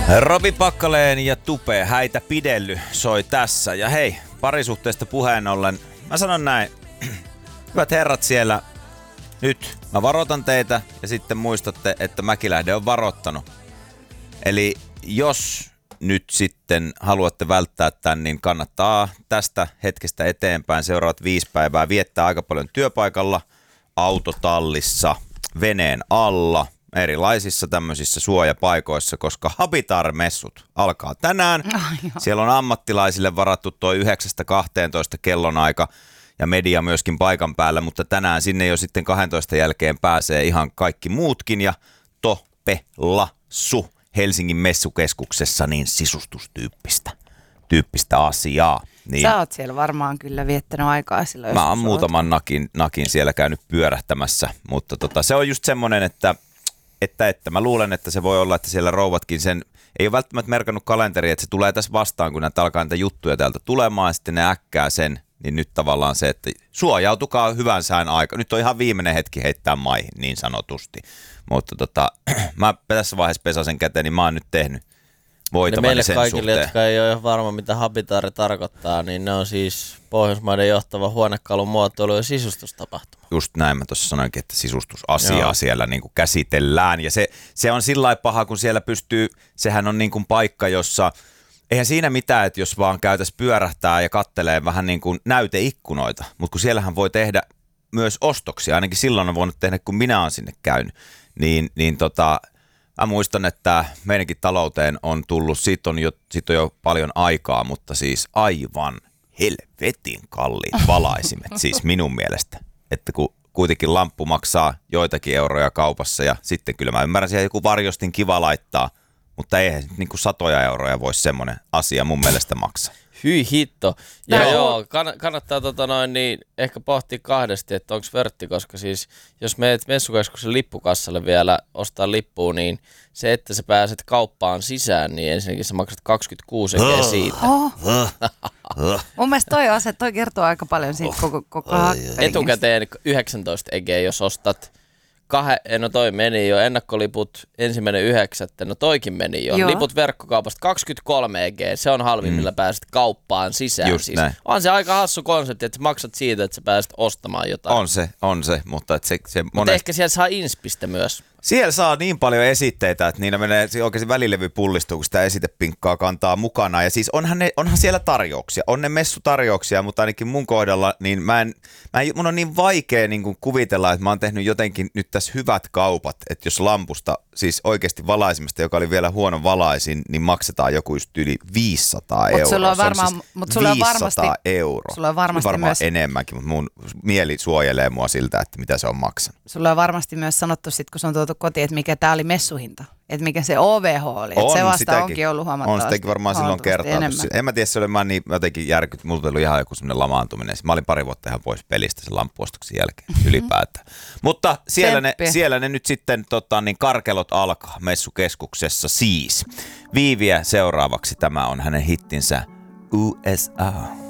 Robi Pakkaleen ja Tupe, häitä pidelly, soi tässä. Ja hei, parisuhteesta puheen ollen, mä sanon näin, hyvät herrat siellä, nyt mä varoitan teitä ja sitten muistatte, että Mäkilähde on varoittanut. Eli jos nyt sitten haluatte välttää tämän, niin kannattaa tästä hetkestä eteenpäin seuraavat 5 päivää viettää aika paljon työpaikalla, autotallissa, veneen alla, erilaisissa tämmöisissä suojapaikoissa, koska Habitar-messut alkaa tänään. Siellä on ammattilaisille varattu toi 9-12 kellonaika ja media myöskin paikan päällä, mutta tänään sinne jo sitten 12 jälkeen pääsee ihan kaikki muutkin ja Topelassu Helsingin messukeskuksessa niin sisustustyyppistä asiaa. Niin. Sä oot siellä varmaan kyllä viettänyt aikaa silloin. Mä oon muutaman nakin siellä käynyt pyörähtämässä, mutta se on just semmoinen, että mä luulen, että se voi olla, että siellä rouvatkin sen, ei ole välttämättä merkannut kalenteri, että se tulee tässä vastaan, kun näitä alkaa niitä juttuja täältä tulemaan ja sitten ne äkkää sen, niin nyt tavallaan se, että suojautukaa hyvän sään aika. Nyt on ihan viimeinen hetki heittää maihin, niin sanotusti. Mutta mä tässä vaiheessa pesasen käteen, niin mä oon nyt tehnyt voitavani meille sen kaikille, suhteen. jotka ei ole varma, mitä Habitaari tarkoittaa, niin ne on siis Pohjoismaiden johtava huonekalun muotoilu- ja sisustustapahtuma. Just näin, mä tuossa sanoinkin, että sisustusasiaa siellä niin kuin käsitellään. Ja se on sillä lailla paha, kun siellä pystyy, sehän on niin kuin paikka, jossa eihän siinä mitään, että jos vaan käytäisiin pyörähtää ja kattelee vähän niin kuin näyteikkunoita, mutta kun siellähän voi tehdä myös ostoksia, ainakin silloin on voinut tehdä, kun minä olen sinne käynyt, niin mä muistan, että meidänkin talouteen on tullut, siitä on jo paljon aikaa, mutta siis aivan helvetin kalliit valaisimet, siis minun mielestä. Että kun kuitenkin lamppu maksaa joitakin euroja kaupassa ja sitten kyllä mä ymmärrän, että joku varjostin kiva laittaa, mutta eihän niin kuin 100 euroja voisi semmoinen asia mun mielestä maksaa. Hyi hitto. Ja joo, kannattaa niin ehkä pohtia kahdesti, että onko vörtti, koska siis jos menet messukeskuksen lippukassalle vielä ostaa lippuun, niin se, että sä pääset kauppaan sisään, niin ensinnäkin sä maksat 26 € siitä. Mun mielestä toi kertoo aika paljon siitä koko Etukäteen 19 € jos ostat toi meni jo, ennakkoliput 1.9. No toikin meni jo. Joo. Liput verkkokaupasta 23 €, se on halvin, millä pääset kauppaan sisään. Just siis. näin. On se aika hassu konsepti, että maksat siitä, että sä pääset ostamaan jotain. On se, mutta Mutta ehkä siellä saa inspistä myös. Siellä saa niin paljon esitteitä, että niillä menee oikeasti välilevy pullistuu, kun sitä esitepinkkaa kantaa mukana. Ja siis onhan siellä tarjouksia, on ne messutarjouksia, mutta ainakin mun kohdalla, niin mun on niin vaikea niin kuin kuvitella, että mä oon tehnyt jotenkin nyt tässä hyvät kaupat, että jos lampusta, siis oikeasti valaisimesta, joka oli vielä huono valaisin, niin maksetaan joku just yli 500 €. Sulla on varmaan, siis mutta sulla on varmasti 500 €. Sulla on varmasti varmaan myös enemmänkin, mutta mun mieli suojelee mua siltä, että mitä se on maksanut. Sulla on varmasti myös sanottu sit, kun se on tuotu kotiin, että mikä tää oli messuhinta. Että mikä se OVH oli. Että se vasta sitäkin onkin ollut huomattavasti. On sitäkin varmaan silloin kertaantunut. En mä tiedä, se oli mä niin jotenkin järkyt. Mulla oli ihan joku semmoinen lamaantuminen. Mä olin pari vuotta ihan pois pelistä sen lamppuostoksen jälkeen ylipäätään. Mutta siellä ne nyt sitten niin karkelot alkaa messukeskuksessa siis. Viiviä seuraavaksi, tämä on hänen hittinsä USA.